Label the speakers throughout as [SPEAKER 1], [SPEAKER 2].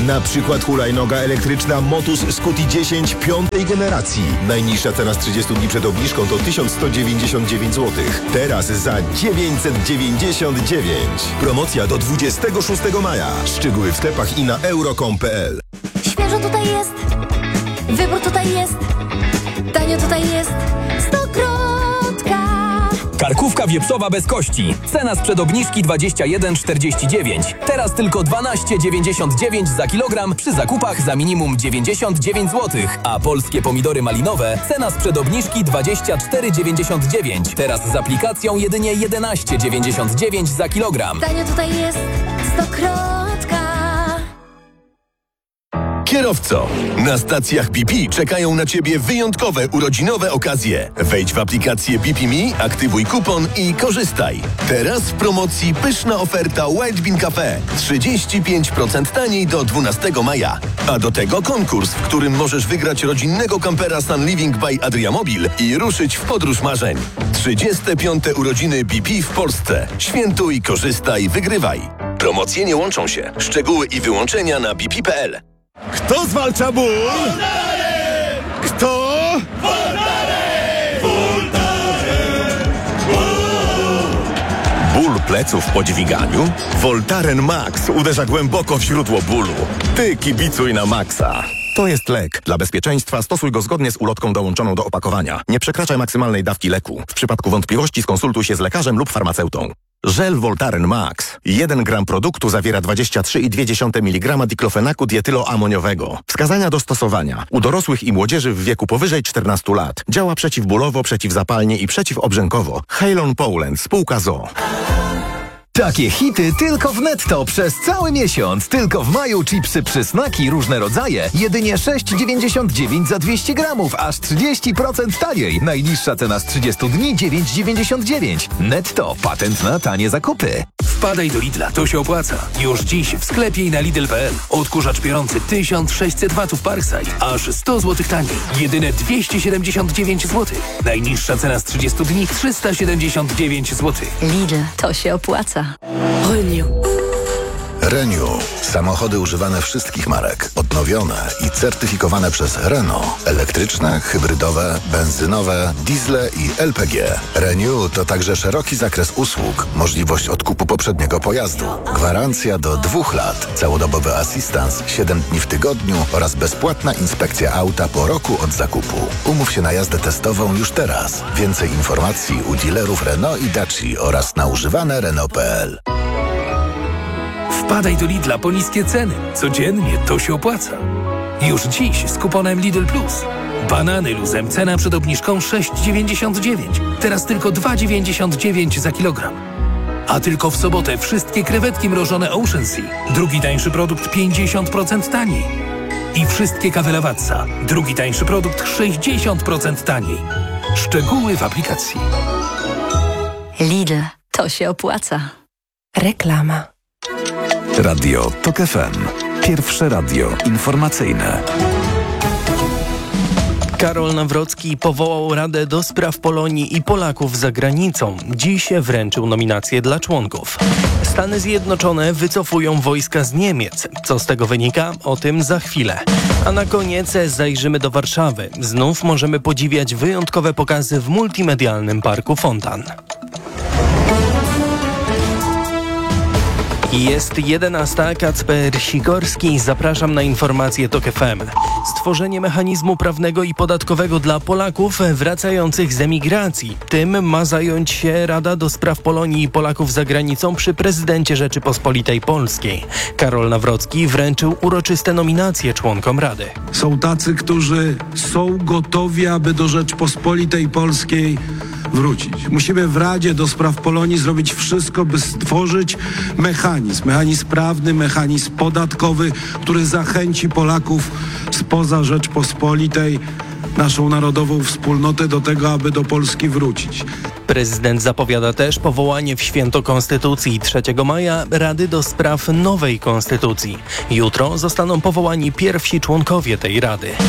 [SPEAKER 1] Na przykład hulajnoga elektryczna Motus Scuti 10 piątej generacji. Najniższa cena z 30 dni przed obniżką to 1199 zł. Teraz za 999. Promocja do 26 maja. Szczegóły w sklepach i na euro.com.pl.
[SPEAKER 2] Świeżo tutaj jest. Wybór tutaj jest. Tanio tutaj jest. Stokrotka.
[SPEAKER 3] Karkówka wieprzowa bez kości. Cena sprzed obniżki 21,49. Teraz tylko 12,99 za kilogram przy zakupach za minimum 99 zł. A polskie pomidory malinowe cena sprzed obniżki 24,99. Teraz z aplikacją jedynie 11,99 za kilogram.
[SPEAKER 2] Tanio tutaj jest. Stokrotka.
[SPEAKER 4] Kierowco, na stacjach BP czekają na Ciebie wyjątkowe urodzinowe okazje. Wejdź w aplikację BP Me, aktywuj kupon i korzystaj. Teraz w promocji pyszna oferta White Bean Cafe. 35% taniej do 12 maja. A do tego konkurs, w którym możesz wygrać rodzinnego kampera Sun Living by Adriamobil i ruszyć w podróż marzeń. 35. urodziny BP w Polsce. Świętuj, korzystaj, wygrywaj. Promocje nie łączą się. Szczegóły i wyłączenia na bp.pl.
[SPEAKER 1] Kto zwalcza ból? Voltaren! Kto?
[SPEAKER 5] Voltaren! Voltaren!
[SPEAKER 1] Ból pleców po dźwiganiu? Voltaren Max uderza głęboko w źródło bólu. Ty kibicuj na Maxa. To jest lek. Dla bezpieczeństwa stosuj go zgodnie z ulotką dołączoną do opakowania. Nie przekraczaj maksymalnej dawki leku. W przypadku wątpliwości skonsultuj się z lekarzem lub farmaceutą. Żel Voltaren Max. 1 gram produktu zawiera 23,2 mg diklofenaku dietyloamoniowego. Wskazania do stosowania. U dorosłych i młodzieży w wieku powyżej 14 lat. Działa przeciwbólowo, przeciwzapalnie i przeciwobrzękowo. Halon Poland, spółka ZOO.
[SPEAKER 6] Takie hity tylko w Netto przez cały miesiąc. Tylko w maju chipsy przysmaki różne rodzaje. Jedynie 6,99 za 200 gramów, aż 30% taniej. Najniższa cena z 30 dni 9,99. Netto. Patent na tanie zakupy.
[SPEAKER 7] Wpadaj do Lidla, to się opłaca. Już dziś w sklepie i na Lidl.pl. Odkurzacz piorący 1600 watów Parkside, aż 100 zł taniej. Jedyne 279 zł. Najniższa cena z 30 dni 379 zł.
[SPEAKER 2] Lidl, to się opłaca.
[SPEAKER 8] Renew. Samochody używane wszystkich marek. Odnowione i certyfikowane przez Renault. Elektryczne, hybrydowe, benzynowe, diesle i LPG. Renew to także szeroki zakres usług. Możliwość odkupu poprzedniego pojazdu. Gwarancja do 2 lat. Całodobowy asystans 7 dni w tygodniu oraz bezpłatna inspekcja auta po roku od zakupu. Umów się na jazdę testową już teraz. Więcej informacji u dealerów Renault i Daci oraz na używane Renault.pl.
[SPEAKER 7] Wpadaj do Lidla po niskie ceny. Codziennie to się opłaca. Już dziś z kuponem Lidl Plus. Banany luzem, cena przed obniżką 6,99. Teraz tylko 2,99 za kilogram. A tylko w sobotę wszystkie krewetki mrożone Ocean Sea. Drugi tańszy produkt 50% taniej. I wszystkie kawy Lavazza. Drugi tańszy produkt 60% taniej. Szczegóły w aplikacji.
[SPEAKER 2] Lidl, to się opłaca.
[SPEAKER 9] Reklama.
[SPEAKER 10] Radio TOK FM. Pierwsze radio informacyjne.
[SPEAKER 11] Karol Nawrocki powołał Radę do Spraw Polonii i Polaków za granicą. Dziś wręczył nominacje dla członków. Stany Zjednoczone wycofują wojska z Niemiec. Co z tego wynika? O tym za chwilę. A na koniec zajrzymy do Warszawy. Znów możemy podziwiać wyjątkowe pokazy w multimedialnym parku Fontan. Jest 11. Kacper Sikorski. Zapraszam na informacje TOK FM. Stworzenie mechanizmu prawnego i podatkowego dla Polaków wracających z emigracji. Tym ma zająć się Rada do Spraw Polonii i Polaków za granicą przy prezydencie Rzeczypospolitej Polskiej. Karol Nawrocki wręczył uroczyste nominacje członkom Rady.
[SPEAKER 12] Są tacy, którzy są gotowi, aby do Rzeczypospolitej Polskiej wrócić. Musimy w Radzie do Spraw Polonii zrobić wszystko, by stworzyć mechanizm prawny, mechanizm podatkowy, który zachęci Polaków spoza Rzeczpospolitej, naszą narodową wspólnotę do tego, aby do Polski wrócić.
[SPEAKER 11] Prezydent zapowiada też powołanie w święto Konstytucji 3 maja Rady do Spraw nowej Konstytucji. Jutro zostaną powołani pierwsi członkowie tej Rady.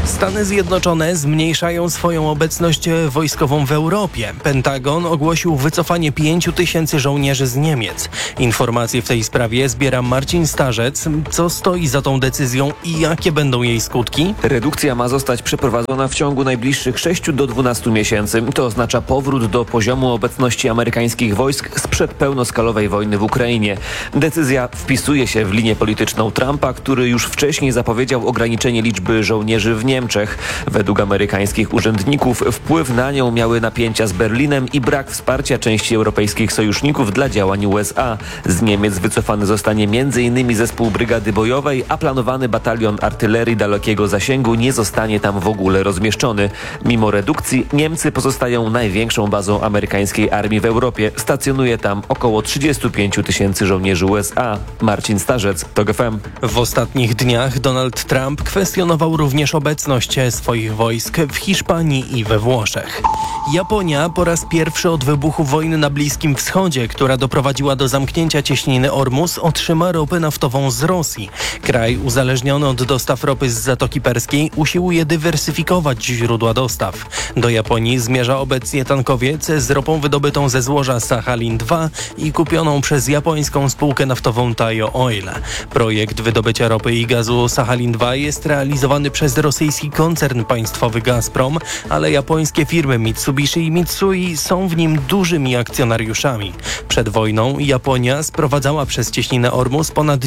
[SPEAKER 11] Stany Zjednoczone zmniejszają swoją obecność wojskową w Europie. Pentagon ogłosił wycofanie 5000 żołnierzy z Niemiec. Informacje w tej sprawie zbiera Marcin Starzec. Co stoi za tą decyzją i jakie będą jej skutki?
[SPEAKER 13] Redukcja ma zostać przeprowadzona w ciągu najbliższych 6 do 12 miesięcy. To oznacza powrót do poziomu obecności amerykańskich wojsk sprzed pełnoskalowej wojny w Ukrainie. Decyzja wpisuje się w linię polityczną Trumpa, który już wcześniej zapowiedział ograniczenie liczby żołnierzy w Niemczech. Według amerykańskich urzędników wpływ na nią miały napięcia z Berlinem i brak wsparcia części europejskich sojuszników dla działań USA. Z Niemiec wycofany zostanie m.in. zespół brygady bojowej, a planowany batalion artylerii dalekiego zasięgu nie zostanie tam w ogóle rozmieszczony. Mimo redukcji Niemcy pozostają największą bazą amerykańskiej armii w Europie. Stacjonuje tam około 35 000 żołnierzy USA. Marcin Starzec, TOG FM.
[SPEAKER 11] W ostatnich dniach Donald Trump kwestionował również obecność swoich wojsk w Hiszpanii i we Włoszech. Japonia po raz pierwszy od wybuchu wojny na Bliskim Wschodzie, która doprowadziła do zamknięcia cieśniny Ormus, otrzyma ropę naftową z Rosji. Kraj uzależniony od dostaw ropy z Zatoki Perskiej usiłuje dywersyfikować źródła dostaw. Do Japonii zmierza obecnie tankowiec z ropą wydobytą ze złoża Sachalin-2 i kupioną przez japońską spółkę naftową Taiyo Oil. Projekt wydobycia ropy i gazu Sachalin-2 jest realizowany przez rosyjski koncern państwowy Gazprom, ale japońskie firmy Mitsubishi i Mitsui są w nim dużymi akcjonariuszami. Przed wojną Japonia sprowadzała przez cieśninę Ormus ponad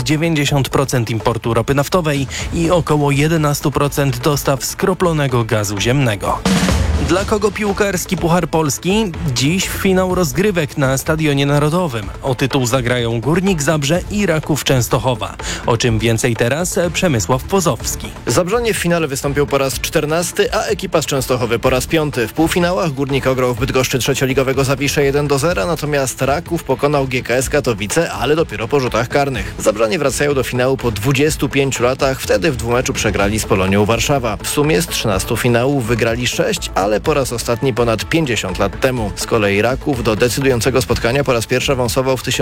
[SPEAKER 11] 90% importu ropy naftowej i około 11% dostaw skroplonego gazu ziemnego. Dla kogo piłkarski Puchar Polski? Dziś finał rozgrywek na Stadionie Narodowym. O tytuł zagrają Górnik Zabrze i Raków Częstochowa. O czym więcej teraz Przemysław Pozowski.
[SPEAKER 14] Zabrzanie w finale wystąpił po raz 14, a ekipa z Częstochowy po raz 5. W półfinałach Górnik ograł w Bydgoszczy trzecioligowego Zawiszę 1-0, natomiast Raków pokonał GKS Katowice, ale dopiero po rzutach karnych. Zabrzanie wracają do finału po 25 latach, wtedy w dwumeczu przegrali z Polonią Warszawa. W sumie z 13 finałów wygrali 6, ale po raz ostatni ponad 50 lat temu. Z kolei Raków do decydującego spotkania po raz pierwszy awansował w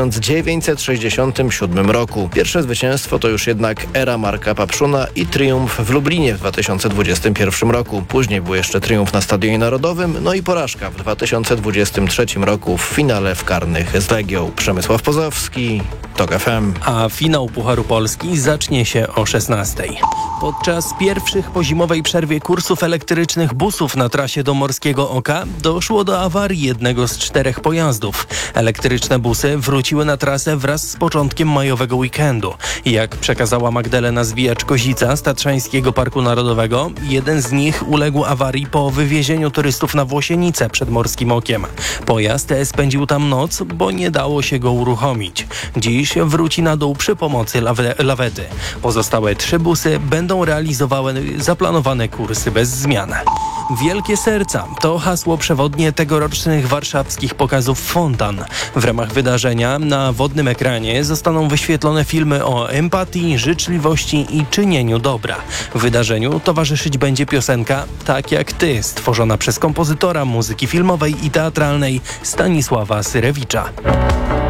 [SPEAKER 14] 1967 roku. Pierwsze zwycięstwo to już jednak era Marka Papszuna i triumf w Lublinie w 2021 roku. Później był jeszcze triumf na Stadionie Narodowym, no i porażka w 2023 roku w finale w karnych z Legią. Przemysław Pozowski, TOG FM.
[SPEAKER 11] A finał Pucharu Polski zacznie się o 16:00. Podczas pierwszych po zimowej przerwie kursów elektrycznych busów na trasie do Morskiego Oka doszło do awarii jednego z 4 pojazdów. Elektryczne busy wróciły na trasę wraz z początkiem majowego weekendu. Jak przekazała Magdalena Zwijacz-Kozica z Tatrzańskiego Parku Narodowego, jeden z nich uległ awarii po wywiezieniu turystów na Włosienicę przed Morskim Okiem. Pojazd spędził tam noc, bo nie dało się go uruchomić. Dziś wróci na dół przy pomocy lawety. Pozostałe 3 busy będą realizowały zaplanowane kursy bez zmian. Wielkie serca to hasło przewodnie tegorocznych warszawskich pokazów fontan. W ramach wydarzenia na wodnym ekranie zostaną wyświetlone filmy o empatii, życzliwości i czynieniu dobra. Wydarzeniu towarzyszyć będzie piosenka Tak jak ty, stworzona przez kompozytora muzyki filmowej i teatralnej Stanisława Syrewicza.